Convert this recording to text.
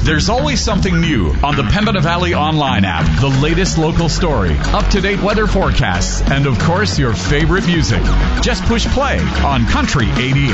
There's always something new on the Pembina Valley Online app. The latest local story, up-to-date weather forecasts, and of course your favorite music. Just push play on Country 88.